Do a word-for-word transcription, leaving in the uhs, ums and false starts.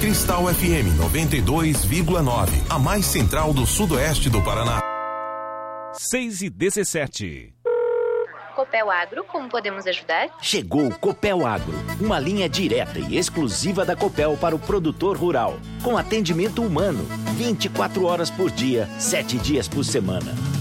Cristal F M noventa e dois vírgula nove, a mais central do sudoeste do Paraná. seis e dezessete. Copel Agro, como podemos ajudar? Chegou o Copel Agro, uma linha direta e exclusiva da Copel para o produtor rural, com atendimento humano, vinte e quatro horas por dia, sete dias por semana.